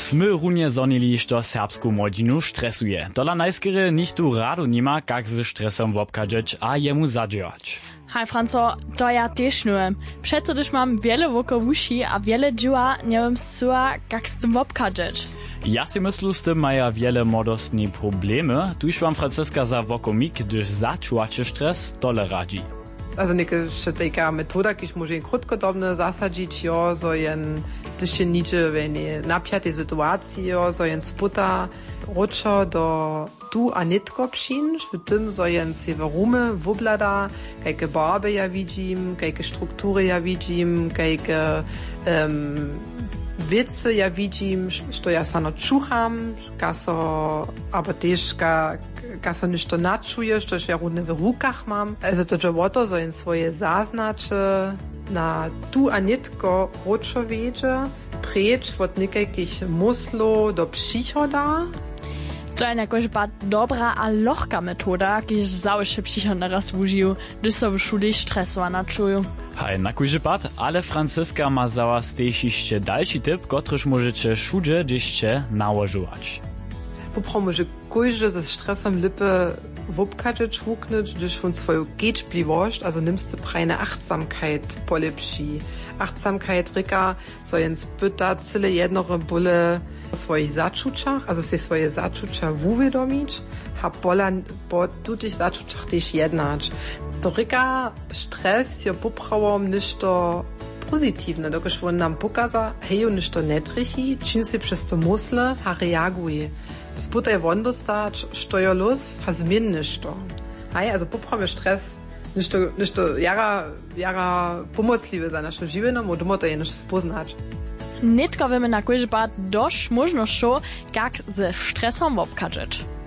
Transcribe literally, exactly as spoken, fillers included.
Smy runie zonili, što serbsku młodzinu stresuje. Dola najskiery nichtu radu nima, jak ze stresem wobkadżeć, a jemu zadziałać. Hej Franco, to ja też nujem. Przeto też mam wiele wokół uszy, a wiele działa, nie wiem sua, jak z tym wobkadżeć. Ja si myslu, z tym maja wiele młodostni problemy. Tuż wam Franciska za wokomik, gdyż zaczuwacie stres, dole radzi. Also neke še taka metoda, kiž može krótkodobne zasadzić, jo, so jen, gdyż się nicze w napiatej sytuacji, jo, so jen sputa roczo do tu a nitko przyjść, w tym so jen se warumy woblada, kajke barby ja widzim, kajke struktury ja widzim, kajke um, wice ja widzim, što ja sano čucham, ka so, aber też ka, ka so ništo načuje, što ja rudne w rukach mam. Also to je woto, so in swoje zaznače na tu a nitko roczo wiedzie, precz od nekajkich muslov do psychoda. To je jakož ba dobra a lohka metoda, kiž zaujše psycho naraz wužiju, gdy so w szuli stresowana czuju. Hej, na kujże pad, ale Franciska ma za was też jeszcze dalszy tip, kotryż możecie szudze jeszcze nałożywać. Popro może kujże ze stresem lipy wobkadżeć wuknąć, gdyż on swoją gečbliwość, also nimmst du preine Achtsamkeit polepši. Achtsamkeit rika, so jens pyta cyle jednore bule o swoich zaczuciach, also się swoje zaczucia uwiadomić, a pola po tutych zaczuciach też jednać. To rika stres je poprawom ništo pozytywne, dokiż on nam pokaza, heju ništo netrichi, czym się przez to musle, a reaguje. Sputaj wondostać, što je los, a zmien ništo. Hej, also poprawom stres ništo, ništo jara, jara pomocliwe za nasze żywienie, bo domo to je ništo spoznać. Nitko wiemy na kujże ba dość możno šo, jak ze stresom wobkadżeć.